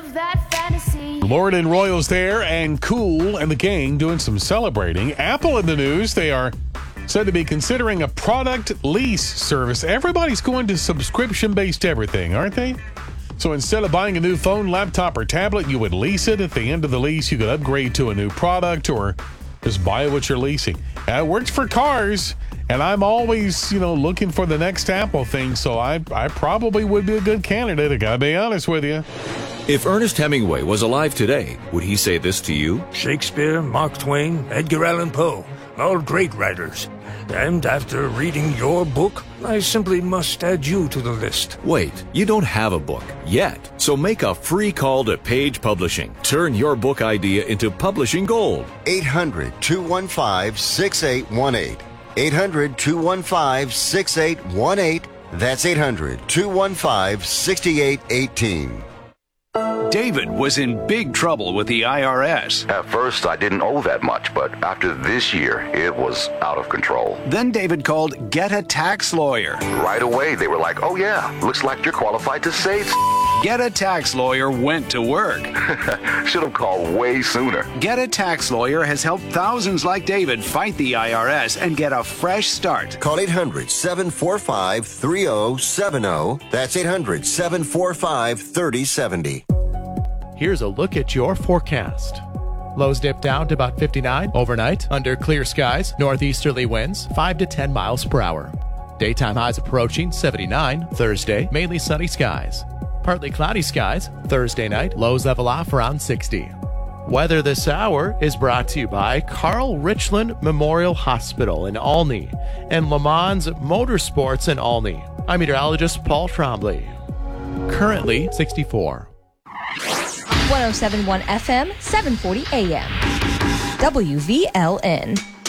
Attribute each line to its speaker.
Speaker 1: live that fantasy.
Speaker 2: Lord and Royals there, and Cool and the gang doing some celebrating. Apple in the news. They are said to be considering a product lease service. Everybody's going to subscription-based everything, aren't they? So instead of buying a new phone, laptop, or tablet, you would lease it. At the end of the lease, you could upgrade to a new product or just buy what you're leasing. It works for cars, and I'm always, looking for the next Apple thing, so I probably would be a good candidate. I gotta be honest with you.
Speaker 3: If Ernest Hemingway was alive today, would he say this to you?
Speaker 4: Shakespeare, Mark Twain, Edgar Allan Poe, all great writers. And after reading your book, I simply must add you to the list.
Speaker 3: Wait, you don't have a book yet. So make a free call to Page Publishing. Turn your book idea into publishing gold.
Speaker 5: 800-215-6818. 800-215-6818. That's 800-215-6818.
Speaker 6: David was in big trouble with the IRS.
Speaker 7: At first, I didn't owe that much, but after this year, it was out of control.
Speaker 6: Then David called Get a Tax Lawyer.
Speaker 7: Right away, they were like, oh yeah, looks like you're qualified to save.
Speaker 6: Get a Tax Lawyer went to work.
Speaker 7: Should have called way sooner.
Speaker 6: Get a Tax Lawyer has helped thousands like David fight the IRS and get a fresh start.
Speaker 5: Call 800-745-3070. That's 800-745-3070.
Speaker 8: Here's a look at your forecast. Lows dip down to about 59 overnight under clear skies, northeasterly winds 5 to 10 miles per hour. Daytime highs approaching 79 Thursday, mainly sunny skies. Partly cloudy skies Thursday night, lows level off around 60. Weather this hour is brought to you by Carl Richland Memorial Hospital in Olney and Le Mans Motorsports in Olney. I'm meteorologist Paul Trombley. Currently 64.
Speaker 9: 107.1 FM, 740 AM. WVLN.